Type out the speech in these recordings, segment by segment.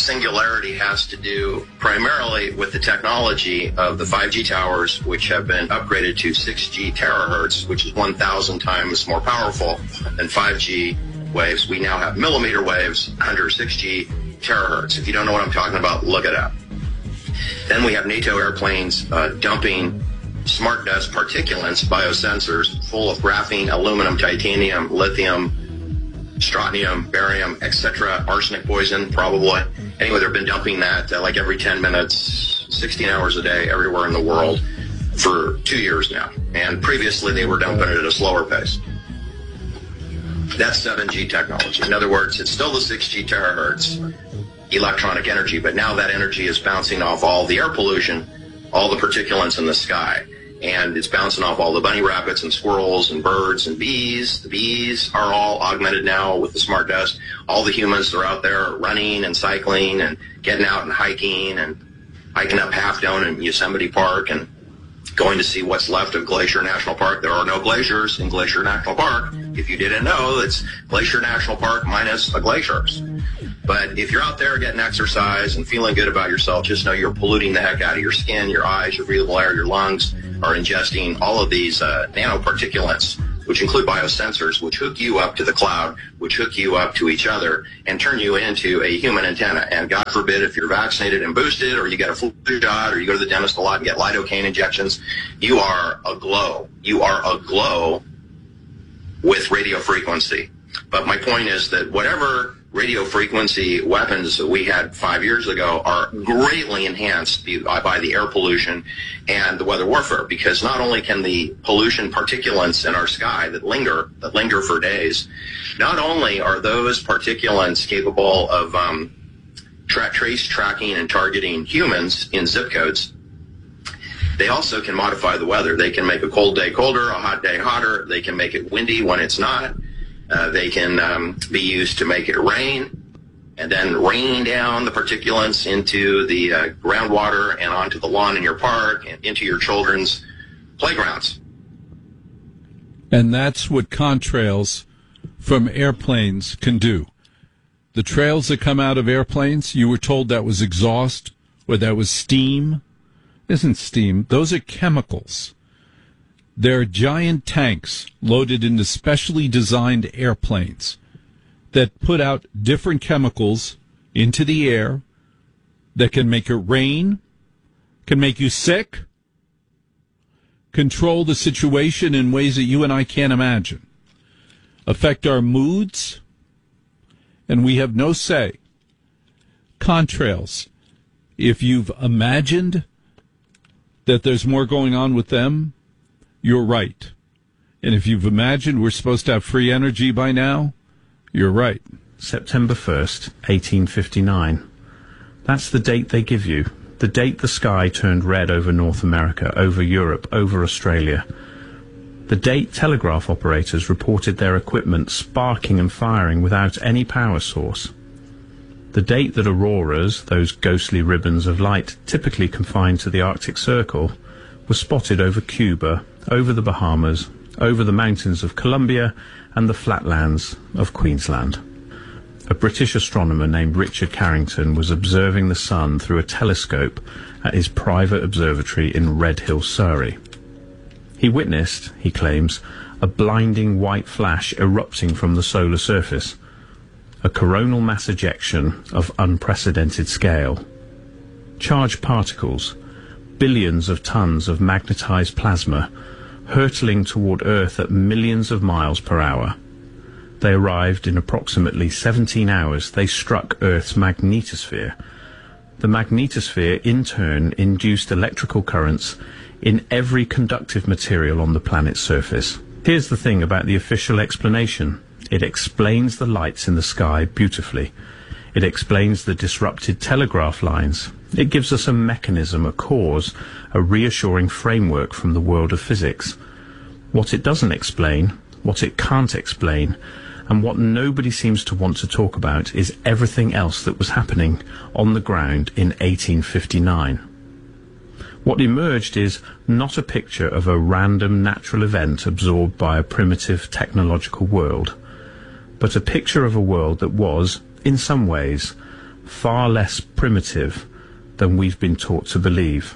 singularity has to do primarily with the technology of the 5G towers, which have been upgraded to 6G terahertz, which is 1,000 times more powerful than 5G waves. We now have millimeter waves under 6G terahertz. If you don't know what I'm talking about, look it up. Then we have NATO airplanes dumping smart dust particulates, biosensors, full of graphene, aluminum, titanium, lithium, strontium, barium, etc., arsenic poison, probably. Anyway, they've been dumping that like every 10 minutes, 16 hours a day, everywhere in the world for 2 years now. And previously, they were dumping it at a slower pace. That's 7G technology. In other words, it's still the 6G terahertz electronic energy, but now that energy is bouncing off all the air pollution, all the particulates in the sky. And it's bouncing off all the bunny rabbits and squirrels and birds and bees. The bees are all augmented now with the smart dust. All the humans that are out there running and cycling and getting out and hiking up Half Dome in Yosemite Park and going to see what's left of Glacier National Park. There are no glaciers in Glacier National Park. If you didn't know, it's Glacier National Park minus the glaciers. But if you're out there getting exercise and feeling good about yourself, just know you're polluting the heck out of your skin, your eyes, your breathable air, your lungs are ingesting all of these nanoparticulates, which include biosensors, which hook you up to the cloud, which hook you up to each other, and turn you into a human antenna. And God forbid, if you're vaccinated and boosted, or you get a flu shot, or you go to the dentist a lot and get lidocaine injections, you are aglow. You are aglow with radio frequency. But my point is that whatever radio frequency weapons that we had 5 years ago are greatly enhanced by the air pollution and the weather warfare, because not only can the pollution particulates in our sky that linger for days, not only are those particulates capable of tracking and targeting humans in zip codes, they also can modify the weather. They can make a cold day colder, a hot day hotter. They can make it windy when it's not. They can be used to make it rain and then rain down the particulates into the groundwater and onto the lawn in your park and into your children's playgrounds. And that's what contrails from airplanes can do. The trails that come out of airplanes, you were told that was exhaust or that was steam. Isn't steam. Those are chemicals. They're giant tanks loaded into specially designed airplanes that put out different chemicals into the air that can make it rain, can make you sick, control the situation in ways that you and I can't imagine, affect our moods, and we have no say. Contrails, if you've imagined that there's more going on with them, you're right. And if you've imagined we're supposed to have free energy by now, you're right. September 1st, 1859. That's the date they give you. The date the sky turned red over North America, over Europe, over Australia. The date telegraph operators reported their equipment sparking and firing without any power source. The date that auroras, those ghostly ribbons of light typically confined to the Arctic Circle, were spotted over Cuba, over the Bahamas, over the mountains of Colombia and the flatlands of Queensland. A British astronomer named Richard Carrington was observing the sun through a telescope at his private observatory in Red Hill, Surrey. He witnessed, he claims, a blinding white flash erupting from the solar surface, a coronal mass ejection of unprecedented scale. Charged particles, billions of tons of magnetized plasma, hurtling toward Earth at millions of miles per hour. They arrived in approximately 17 hours. They struck Earth's magnetosphere. The magnetosphere, in turn, induced electrical currents in every conductive material on the planet's surface. Here's the thing about the official explanation. It explains the lights in the sky beautifully. It explains the disrupted telegraph lines. It gives us a mechanism, a cause, a reassuring framework from the world of physics. What it doesn't explain, what it can't explain, and what nobody seems to want to talk about is everything else that was happening on the ground in 1859. What emerged is not a picture of a random natural event absorbed by a primitive technological world, but a picture of a world that was, in some ways, far less primitive than we've been taught to believe.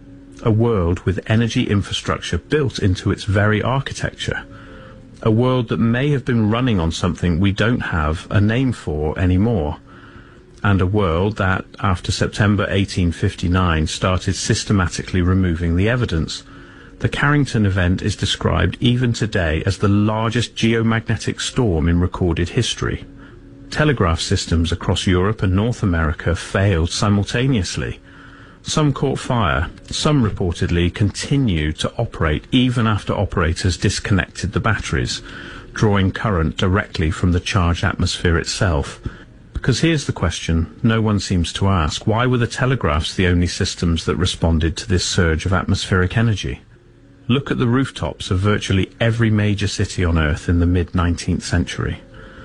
A world with energy infrastructure built into its very architecture. A world that may have been running on something we don't have a name for anymore. And a world that, after September 1859, started systematically removing the evidence. The Carrington event is described even today as the largest geomagnetic storm in recorded history. Telegraph systems across Europe and North America failed simultaneously. Some caught fire, some reportedly continued to operate even after operators disconnected the batteries, drawing current directly from the charged atmosphere itself. Because here's the question no one seems to ask: why were the telegraphs the only systems that responded to this surge of atmospheric energy? Look at the rooftops of virtually every major city on Earth in the mid-19th century.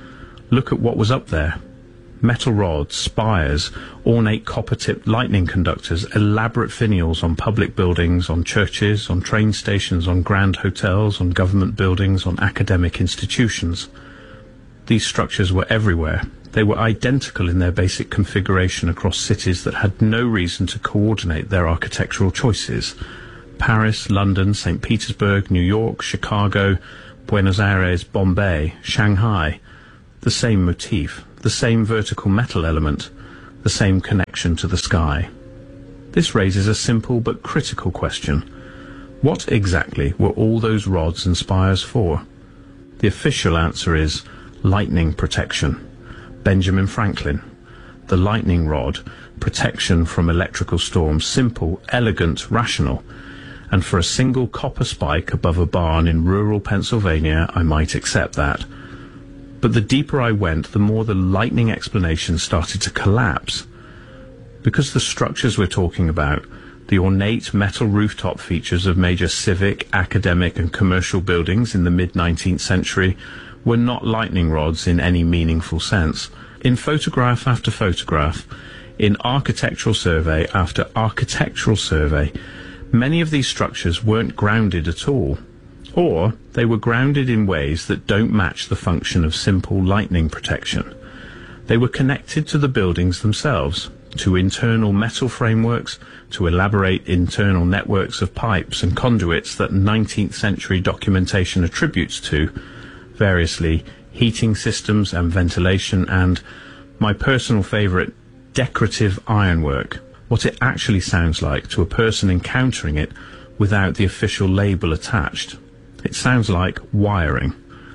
Look at what was up there. Metal rods, spires, ornate copper-tipped lightning conductors, elaborate finials on public buildings, on churches, on train stations, on grand hotels, on government buildings, on academic institutions. These structures were everywhere. They were identical in their basic configuration across cities that had no reason to coordinate their architectural choices. Paris, London, St. Petersburg, New York, Chicago, Buenos Aires, Bombay, Shanghai. The same motif, the same vertical metal element, the same connection to the sky. This raises a simple but critical question. What exactly were all those rods and spires for? The official answer is lightning protection. Benjamin Franklin. The lightning rod, protection from electrical storms, simple, elegant, rational. And for a single copper spike above a barn in rural Pennsylvania, I might accept that. But the deeper I went, the more the lightning explanation started to collapse. Because the structures we're talking about, the ornate metal rooftop features of major civic, academic and commercial buildings in the mid-19th century, were not lightning rods in any meaningful sense. In photograph after photograph, in architectural survey after architectural survey, many of these structures weren't grounded at all. Or they were grounded in ways that don't match the function of simple lightning protection. They were connected to the buildings themselves, to internal metal frameworks, to elaborate internal networks of pipes and conduits that 19th century documentation attributes to, variously heating systems and ventilation, and, my personal favourite, decorative ironwork, what it actually sounds like to a person encountering it without the official label attached. It sounds like wiring.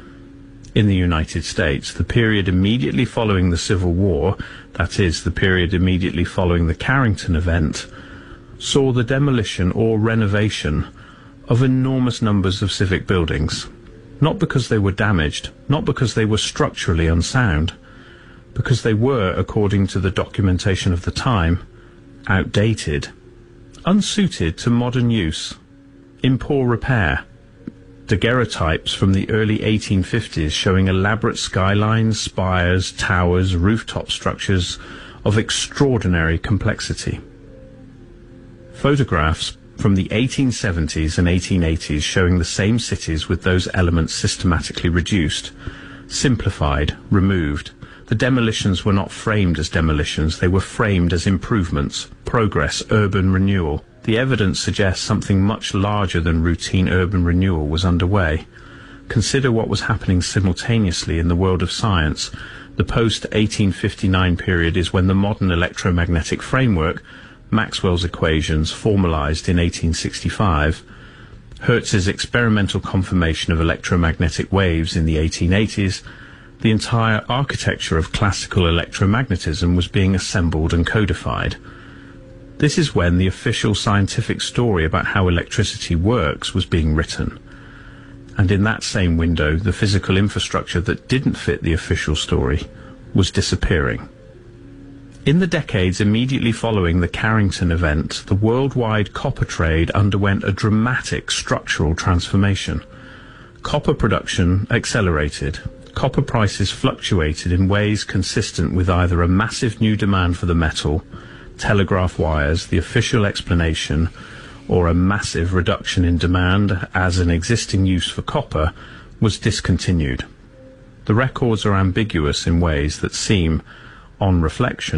In the United States, the period immediately following the Civil War, that is, the period immediately following the Carrington event, saw the demolition or renovation of enormous numbers of civic buildings. Not because they were damaged, not because they were structurally unsound, because they were, according to the documentation of the time, outdated, unsuited to modern use, in poor repair. Daguerreotypes from the early 1850s showing elaborate skylines, spires, towers, rooftop structures of extraordinary complexity. Photographs from the 1870s and 1880s showing the same cities with those elements systematically reduced, simplified, removed. The demolitions were not framed as demolitions, they were framed as improvements, progress, urban renewal. The evidence suggests something much larger than routine urban renewal was underway. Consider what was happening simultaneously in the world of science. The post-1859 period is when the modern electromagnetic framework, Maxwell's equations, formalized in 1865, Hertz's experimental confirmation of electromagnetic waves in the 1880s, the entire architecture of classical electromagnetism was being assembled and codified. This is when the official scientific story about how electricity works was being written. And in that same window, the physical infrastructure that didn't fit the official story was disappearing. In the decades immediately following the Carrington event, the worldwide copper trade underwent a dramatic structural transformation. Copper production accelerated. Copper prices fluctuated in ways consistent with either a massive new demand for the metal, telegraph wires, the official explanation, or a massive reduction in demand as an existing use for copper was discontinued. The records are ambiguous in ways that seem, on reflection,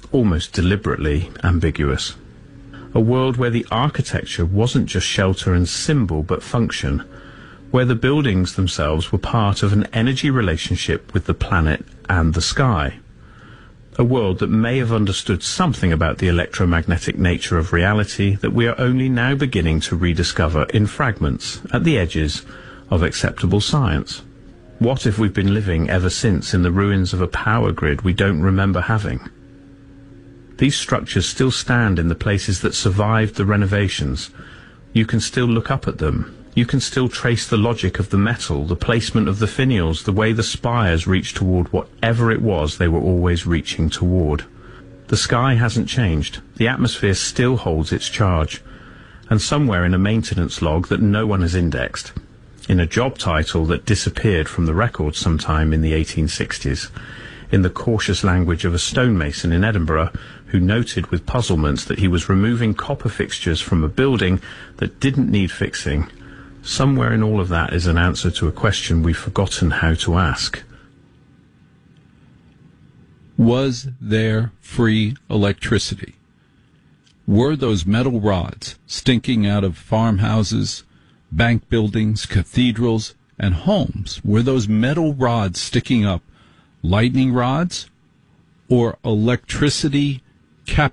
almost deliberately ambiguous. A world where the architecture wasn't just shelter and symbol but function, where the buildings themselves were part of an energy relationship with the planet and the sky. A world that may have understood something about the electromagnetic nature of reality that we are only now beginning to rediscover in fragments at the edges of acceptable science. What if we've been living ever since in the ruins of a power grid we don't remember having? These structures still stand in the places that survived the renovations. You can still look up at them. You can still trace the logic of the metal, the placement of the finials, the way the spires reach toward whatever it was they were always reaching toward. The sky hasn't changed. The atmosphere still holds its charge. And somewhere in a maintenance log that no one has indexed, in a job title that disappeared from the record sometime in the 1860s, in the cautious language of a stonemason in Edinburgh who noted with puzzlement that he was removing copper fixtures from a building that didn't need fixing, somewhere in all of that is an answer to a question we've forgotten how to ask. Was there free electricity? Were those metal rods stinking out of farmhouses, bank buildings, cathedrals, and homes? Were those metal rods sticking up lightning rods or electricity